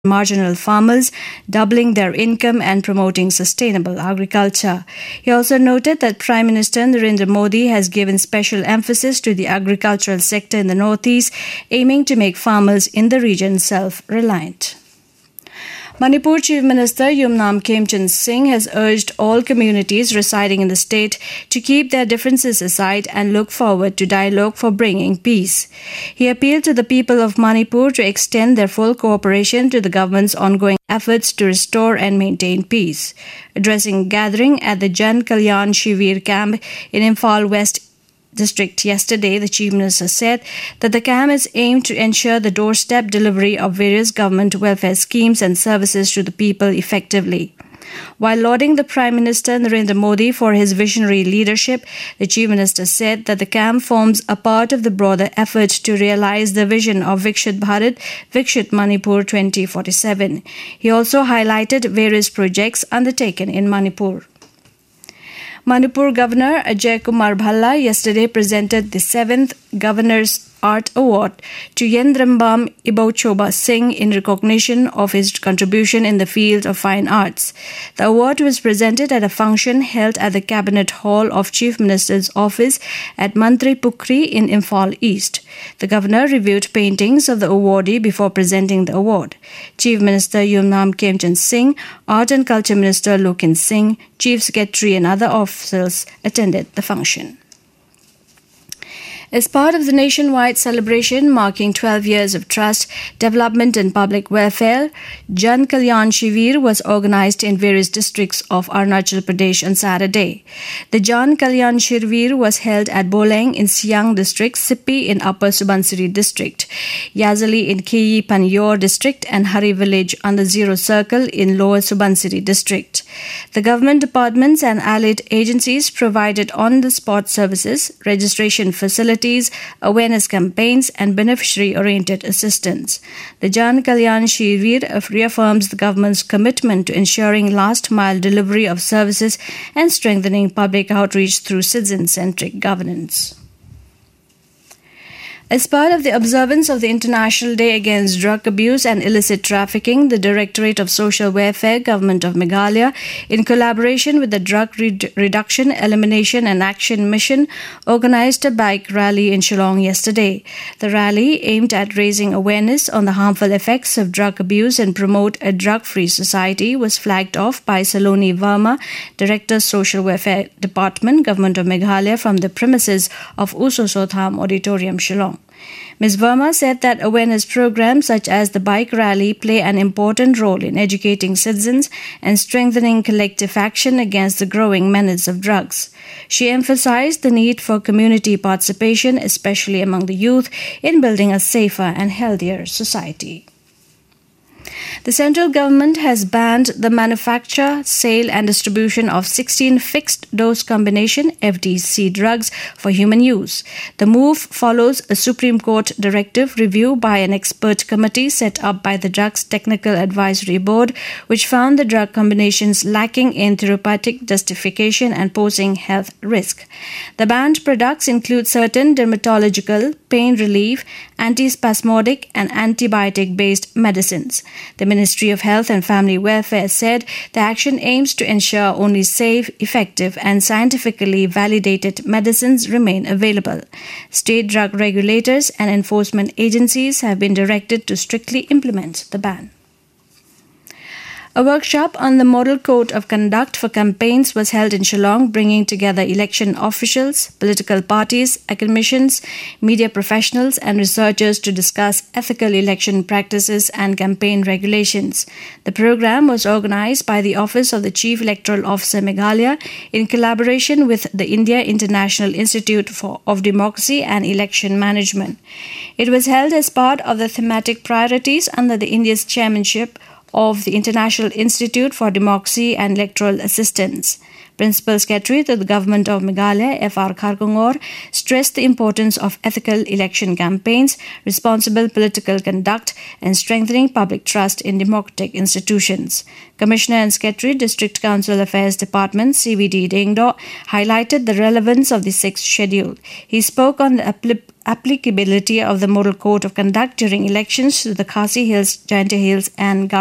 marginal farmers, doubling their income and promoting sustainable agriculture. He also noted that Prime Minister Narendra Modi has given special emphasis to the agricultural sector in the northeast, aiming to make farmers in the region self-reliant. Manipur Chief Minister Yumnam Khemchand Singh has urged all communities residing in the state to keep their differences aside and look forward to dialogue for bringing peace. He appealed to the people of Manipur to extend their full cooperation to the government's ongoing efforts to restore and maintain peace. Addressing a gathering at the Jan Kalyan Shivir camp in Imphal West District yesterday, the Chief Minister said that the camp is aimed to ensure the doorstep delivery of various government welfare schemes and services to the people effectively. While lauding the Prime Minister Narendra Modi for his visionary leadership, the Chief Minister said that the camp forms a part of the broader effort to realize the vision of Vikshit Bharat, Vikshit Manipur 2047. He also highlighted various projects undertaken in Manipur. Manipur Governor Ajay Kumar Bhalla yesterday presented the 7th Governor's Art Award to Yendrambam Ibauchoba Singh in recognition of his contribution in the field of fine arts. The award was presented at a function held at the Cabinet Hall of Chief Minister's Office at Mantri Pukri in Imphal East. The Governor reviewed paintings of the awardee before presenting the award. Chief Minister Yumnam Khemchand Singh, Art and Culture Minister Lokin Singh, Chief Secretary and other officials attended the function. As part of the nationwide celebration marking 12 years of trust, development and public welfare, Jan Kalyan Shivir was organized in various districts of Arunachal Pradesh on Saturday. The Jan Kalyan Shivir was held at Boleng in Siang District, Sippi in Upper Subansiri District, Yazali in Kiyi Panyor District and Hari Village on the Zero Circle in Lower Subansiri District. The government departments and allied agencies provided on-the-spot services, registration facilities, awareness campaigns and beneficiary-oriented assistance. The Jan Kalyan Shivir reaffirms the government's commitment to ensuring last-mile delivery of services and strengthening public outreach through citizen-centric governance. As part of the observance of the International Day Against Drug Abuse and Illicit Trafficking, the Directorate of Social Welfare, Government of Meghalaya, in collaboration with the Drug Reduction, Elimination and Action Mission, organized a bike rally in Shillong yesterday. The rally, aimed at raising awareness on the harmful effects of drug abuse and promote a drug-free society, was flagged off by Saloni Verma, Director, Social Welfare Department, Government of Meghalaya, from the premises of Usosotham Auditorium, Shillong. Ms. Verma said that awareness programs such as the bike rally play an important role in educating citizens and strengthening collective action against the growing menace of drugs. She emphasized the need for community participation, especially among the youth, in building a safer and healthier society. The central government has banned the manufacture, sale and distribution of 16 fixed-dose combination FDC drugs for human use. The move follows a Supreme Court directive review by an expert committee set up by the Drugs Technical Advisory Board, which found the drug combinations lacking in therapeutic justification and posing health risk. The banned products include certain dermatological, pain relief, antispasmodic and antibiotic-based medicines. The Ministry of Health and Family Welfare said the action aims to ensure only safe, effective and scientifically validated medicines remain available. State drug regulators and enforcement agencies have been directed to strictly implement the ban. A workshop on the Model Code of Conduct for campaigns was held in Shillong, bringing together election officials, political parties, academicians, media professionals and researchers to discuss ethical election practices and campaign regulations. The program was organized by the Office of the Chief Electoral Officer Meghalaya in collaboration with the India International Institute of Democracy and Election Management. It was held as part of the thematic priorities under the India's chairmanship of the International Institute for Democracy and Electoral Assistance. Principal Secretary to the Government of Meghalaya, F.R. Kharkongor, stressed the importance of ethical election campaigns, responsible political conduct, and strengthening public trust in democratic institutions. Commissioner and Secretary, District Council Affairs Department, CVD Dengdo, highlighted the relevance of the 6th schedule. He spoke on the applicability of the Model Code of Conduct during elections to the Khasi Hills, Jaintia Hills, and